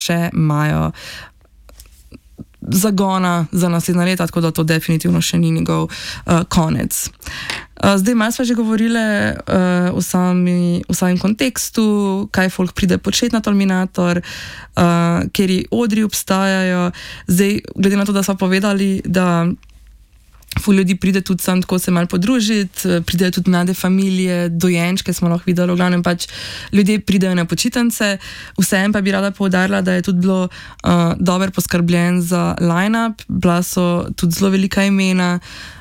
še imajo zagona za naslednja leta, tako da to definitivno še ni njegov konec. Zdaj malo smo že govorili v samem kontekstu, kaj folk pride početi na Terminator, kjeri odri obstajajo. Zdaj, glede na to, da smo povedali, da ful ljudi pride tudi sam tako se malo podružiti, pridejo tudi mlade familije, dojenčke smo lahko videli, v glavnem pač ljudje pridejo na počitnice. Vseeno pa bi rada poudarila, da je tudi bilo dobro poskrbljen za line-up, bila so tudi zelo velika imena,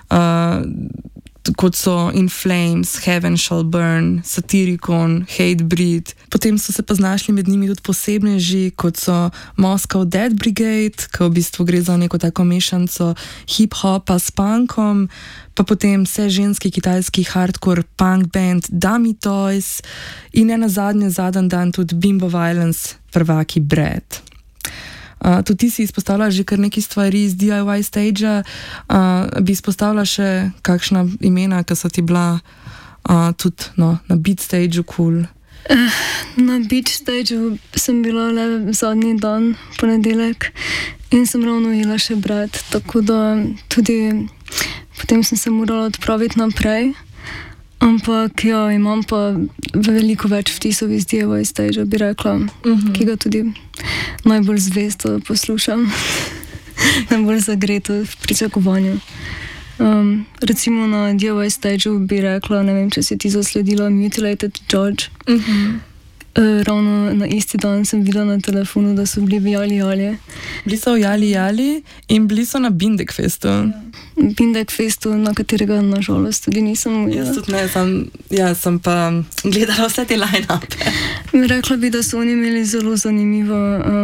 kot so In Flames, Heaven Shall Burn, Satyricon, Hatebreed. Potem so se pa znašli med njimi tudi posebneži, kot so Moscow Dead Brigade, ki v bistvu gre za neko tako mešanco hip-hopa s punkom, pa potem vse ženski kitajski hardcore punk band Dummy Toys in ne nazadnje zadnji dan tudi Bimbo Violence, prvaki Bread. Tudi ti si izpostavila že kar nekaj stvari iz DIY stage-a, bi izpostavila še kakšna imena, ki so ti bila tudi na beat stage-u cool? Na beat stage-u sem bila le zadnji dan, ponedeljek, in sem ravno jela še Bread, tako da tudi potem sem se morala odpraviti naprej. Ampak ja, imam pa veliko več vtisov iz DIY stage-a, bi rekla, ki ga tudi najbolj zvesto poslušam, najbolj zagreto v pričakovanju. Recimo na DIY stage-u bi rekla, ne vem, če si ti zasledila Mutilated Judge. Ravno na isti dan sem videla na telefonu, da so bili v Jali Jali. Bili so v Jali Jali in bili so na Bindek Festu. Bindek Festu, na katerega nažalost tudi nisem. Jaz tudi ne, sem pa gledala vse te line-upe. Rekla bi, da so oni imeli zelo zanimiv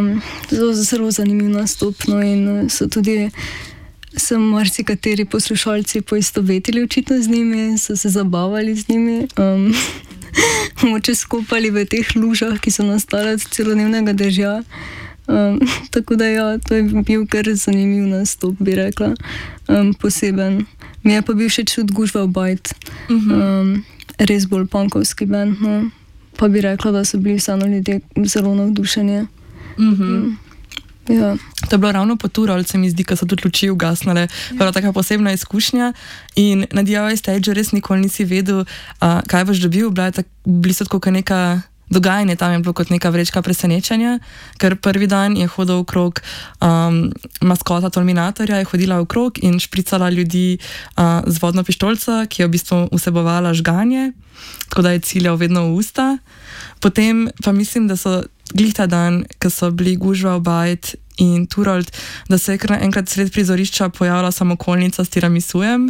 nastop, no, in so tudi marsikateri poslušalci poistovetili očitno z njimi, so se zabavali z njimi. Moče skopali v teh lužah, ki so nastale od celodnevnega dežja. Tako da ja, to je bil kar zanimiv nastop, bi rekla, poseben. Mi je pa bil všeč tudi Gužva Bajt, res bolj punkovski band, no. Pa bi rekla, da so bili vseeno ljudje zelo navdušeni. Ja. To je bilo ravno po Turol, se mi zdi, ko so tudi luči ugasnile. Prav taka posebna izkušnja in na DIY stage res nikoli nisi vedel, kaj boš dobil. Bili so tako neka dogajanje, tam je bilo kot neka vrečka presenečenja, ker prvi dan je hodil okrog maskota Terminatorja, je hodila okrog in špricala ljudi z vodno pištolco, ki je v bistvu vsebovala žganje, tako da je ciljal vedno v usta. Potem pa mislim, da so glih ta dan, ko so bili Gužva Bajt in Turold, da se je kar enkrat sred prizorišča pojavila samokolnica s tiramisujem.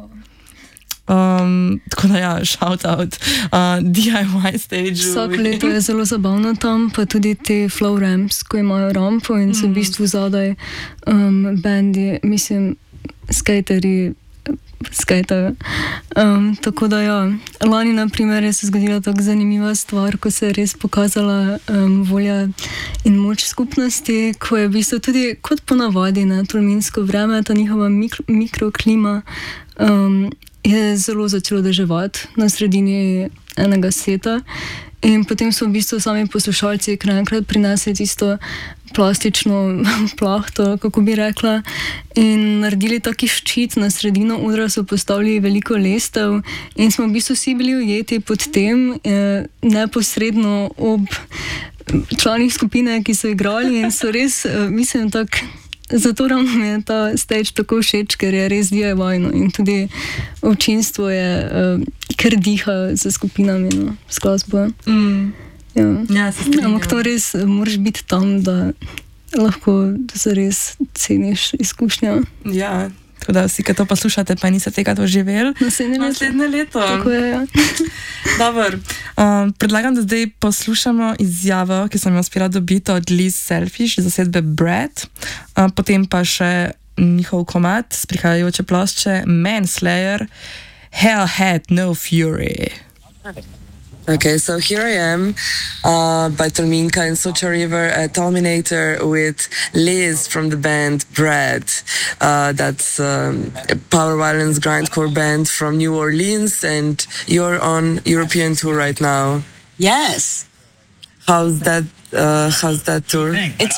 Tako da ja, shout out DIY stage. Vsako leto je zelo zabavno tam, pa tudi te flow ramps, ko imajo rampo in so v bistvu zadaj bendi, mislim, skateri, skajtajo. Tako da ja, lani na primer je se zgodila tako zanimiva stvar, ko se je res pokazala volja in moč skupnosti, ko je v bistvu tudi kot ponavadi na tolminsko vreme, ta njihova mikroklima je zelo začelo deževati na sredini enega seta in potem so v bistvu sami poslušalci kar enkrat prinesli tisto plastično plahto, kako bi rekla, in naredili taki ščit na sredino odra, so postavili veliko lestev in smo v bistvu vsi bili ujeti pod tem, neposredno ob članih skupine, ki so igrali in so res, mislim, tako, zato ravno mi je ta stage tako všeč, ker je res DIY-no in tudi občinstvo je kar diha za skupinami, no, s glasbo. Ja, se strinjam. Ampak to res moraš biti tam, da lahko zares ceniš izkušnjo. Ja, tako da vsi, ki to poslušate, pa niste tega doživeli. Naslednje leto. Tako je, ja. Dobar. Predlagam, da zdaj poslušamo izjavo, ki sem jo uspela dobiti od Liz Selfish iz zasedbe Bread, potem pa še njihov komad s prihajajoče plošče Manslayer, Hell Had No Fury. Okay, so here I am by Tolminka in Socha River at Terminator with Liz from the band Bread. That's a power violence grindcore band from New Orleans, and you're on European tour right now. Yes. How's that tour? It's